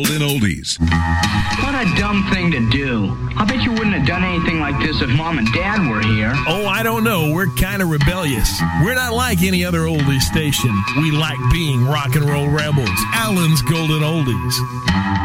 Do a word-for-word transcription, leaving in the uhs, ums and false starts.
Golden Oldies. What a dumb thing to do. I bet you wouldn't have done anything like this if Mom and Dad were here. Oh, I don't know. We're kind of rebellious. We're not like any other oldies station. We like being rock and roll rebels. Alan's Golden Oldies.